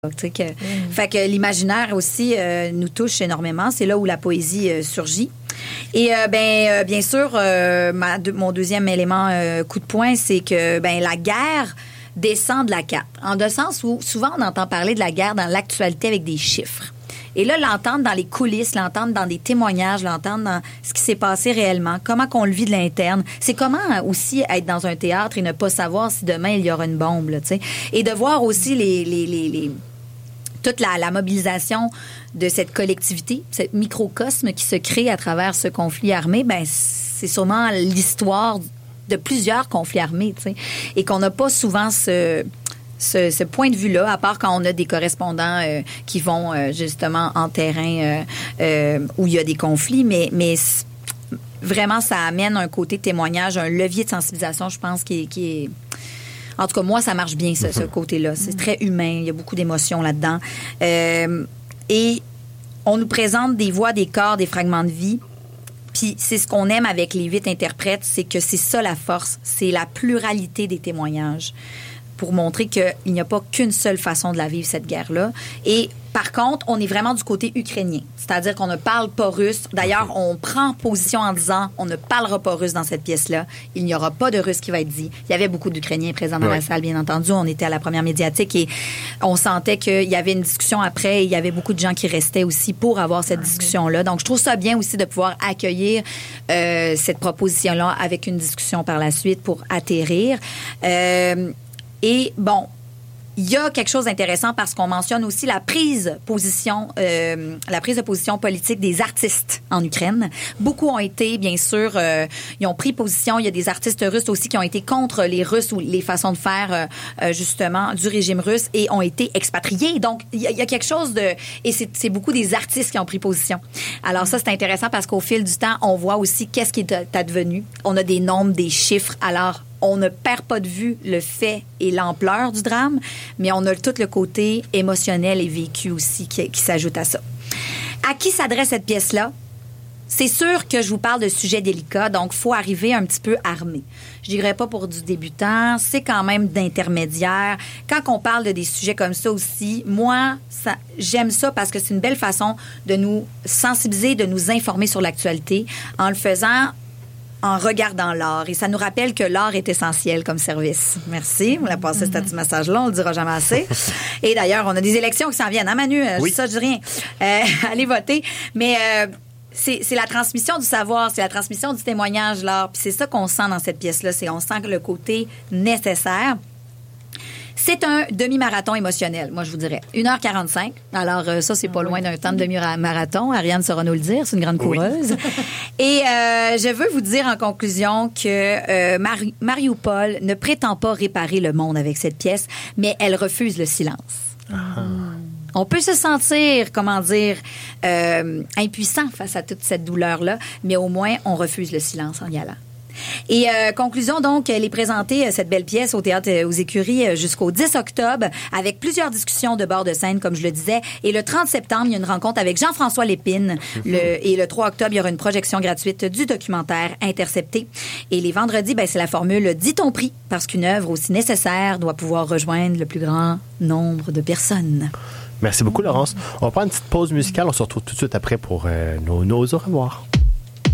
Fait que l'imaginaire aussi nous touche énormément. C'est là où la poésie surgit. Et bien sûr, mon deuxième élément coup de poing, c'est que la guerre descend de la carte. En deux sens où souvent on entend parler de la guerre dans l'actualité avec des chiffres. Et là, l'entendre dans les coulisses, l'entendre dans des témoignages, l'entendre dans ce qui s'est passé réellement, comment qu'on le vit de l'interne. C'est comment aussi être dans un théâtre et ne pas savoir si demain il y aura une bombe, là, tu sais. Et de voir aussi toute la mobilisation de cette collectivité, cette microcosme qui se crée à travers ce conflit armé, c'est sûrement l'histoire de plusieurs conflits armés, tu sais. Et qu'on n'a pas souvent ce point de vue-là, à part quand on a des correspondants qui vont justement en terrain où il y a des conflits, mais vraiment, ça amène un côté témoignage, un levier de sensibilisation, je pense, qui est... En tout cas, moi, ça marche bien, ce côté-là. C'est très humain, il y a beaucoup d'émotions là-dedans. Et on nous présente des voix, des corps, des fragments de vie. Puis c'est ce qu'on aime avec les 8 interprètes, c'est que c'est ça la force, c'est la pluralité des témoignages, pour montrer qu'il n'y a pas qu'une seule façon de la vivre, cette guerre-là. Et par contre, on est vraiment du côté ukrainien. C'est-à-dire qu'on ne parle pas russe. D'ailleurs, on prend position en disant on ne parlera pas russe dans cette pièce-là. Il n'y aura pas de russe qui va être dit. Il y avait beaucoup d'Ukrainiens présents dans la salle, bien entendu. On était à la première médiatique et on sentait qu'il y avait une discussion après. Et il y avait beaucoup de gens qui restaient aussi pour avoir cette discussion-là. Donc, je trouve ça bien aussi de pouvoir accueillir cette proposition-là avec une discussion par la suite pour atterrir. Et bon, il y a quelque chose d'intéressant parce qu'on mentionne aussi la prise de position politique des artistes en Ukraine. Beaucoup ont été, bien sûr, ils ont pris position. Il y a des artistes russes aussi qui ont été contre les Russes ou les façons de faire, justement, du régime russe et ont été expatriés. Donc, il y a quelque chose de... Et c'est beaucoup des artistes qui ont pris position. Alors ça, c'est intéressant parce qu'au fil du temps, on voit aussi qu'est-ce qui est advenu. On a des nombres, des chiffres. Alors, on ne perd pas de vue le fait et l'ampleur du drame, mais on a tout le côté émotionnel et vécu aussi qui s'ajoute à ça. À qui s'adresse cette pièce-là? C'est sûr que je vous parle de sujets délicats, donc il faut arriver un petit peu armé. Je dirais pas pour du débutant, c'est quand même d'intermédiaire. Quand on parle de des sujets comme ça aussi, moi, j'aime ça parce que c'est une belle façon de nous sensibiliser, de nous informer sur l'actualité en le faisant en regardant l'art. Et ça nous rappelle que l'art est essentiel comme service. Merci. Vous l'avez passé ce petit message-là. On le dira jamais assez. Et d'ailleurs, on a des élections qui s'en viennent. Hein, Manu? Oui. Ça, je dis rien. Allez voter. Mais c'est la transmission du savoir, c'est la transmission du témoignage, l'art. Puis c'est ça qu'on sent dans cette pièce-là. On sent que le côté nécessaire. C'est un demi-marathon émotionnel, moi, je vous dirais. 1h45. Alors, ça, c'est pas loin d'un temps de demi-marathon. Ariane saura nous le dire. C'est une grande coureuse. Et je veux vous dire en conclusion que Mariupol ne prétend pas réparer le monde avec cette pièce, mais elle refuse le silence. On peut se sentir, impuissant face à toute cette douleur-là, mais au moins, on refuse le silence en y allant. Et conclusion, donc, elle est présentée, cette belle pièce, au Théâtre aux Écuries jusqu'au 10 octobre, avec plusieurs discussions de bord de scène, comme je le disais. Et le 30 septembre, il y a une rencontre avec Jean-François Lépine. Et le 3 octobre, il y aura une projection gratuite du documentaire Intercepté. Et les vendredis, c'est la formule « Dis ton prix », parce qu'une œuvre aussi nécessaire doit pouvoir rejoindre le plus grand nombre de personnes. Merci beaucoup, Laurence. On va prendre une petite pause musicale. On se retrouve tout de suite après pour nos au revoir.